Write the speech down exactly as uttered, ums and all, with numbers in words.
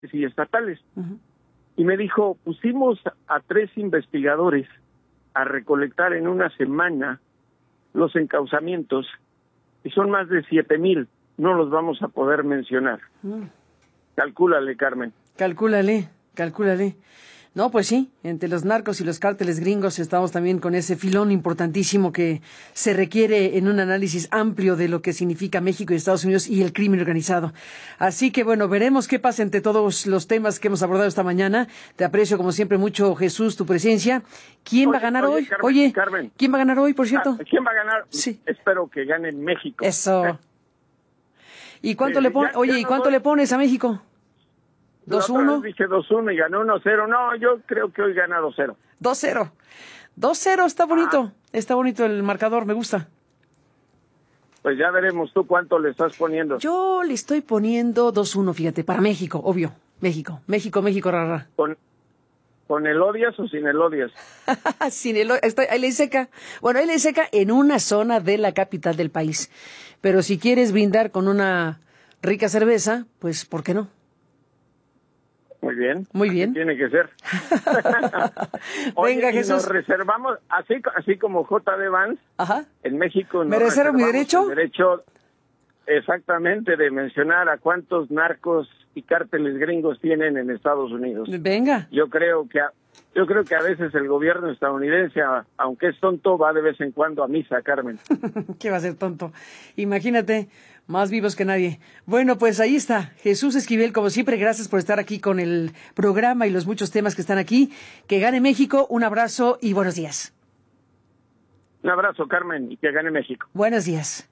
y estatales. Uh-huh. Y me dijo, pusimos a tres investigadores a recolectar en una semana los encauzamientos, y son más de siete mil, no los vamos a poder mencionar. Uh-huh. Calcúlale, Carmen. Calcúlale, calcúlale. No, pues sí, entre los narcos y los cárteles gringos estamos también con ese filón importantísimo que se requiere en un análisis amplio de lo que significa México y Estados Unidos y el crimen organizado. Así que bueno, veremos qué pasa entre todos los temas que hemos abordado esta mañana. Te aprecio como siempre mucho, Jesús, tu presencia. ¿Quién oye, va a ganar oye, hoy? Carmen, oye, Carmen. ¿quién va a ganar hoy, por cierto? ¿Quién va a ganar? Sí. Espero que gane México. Eso. ¿Y cuánto eh, le pones? Oye, ¿y cuánto voy... le pones a México? ¿dos uno? Dije dos uno y ganó uno cero. No, yo creo que hoy gana dos cero. dos cero. dos cero, está bonito. Ah. Está bonito el marcador, me gusta. Pues ya veremos tú cuánto le estás poniendo. Yo le estoy poniendo dos uno, fíjate, para México, obvio. México, México, México, rara. ¿Con, ¿Con el odias o sin el odias? Sin el estoy, ahí le seca. Bueno, ahí le seca en una zona de la capital del país. Pero si quieres brindar con una rica cerveza, pues, ¿por qué no? Muy bien. Muy bien. Así tiene que ser. Oye, venga, Jesús. Nos reservamos, así, así como J D Vance, ajá, en México. ¿me reservo mi derecho? El derecho, exactamente, de mencionar a cuántos narcos y cárteles gringos tienen en Estados Unidos. Venga. Yo creo que a, yo creo que a veces el gobierno estadounidense, aunque es tonto, va de vez en cuando a misa, Carmen. ¿Qué va a ser tonto? Imagínate. Más vivos que nadie. Bueno, pues ahí está. Jesús Esquivel, como siempre, gracias por estar aquí con el programa y los muchos temas que están aquí. Que gane México, un abrazo y buenos días. Un abrazo, Carmen, y que gane México. Buenos días.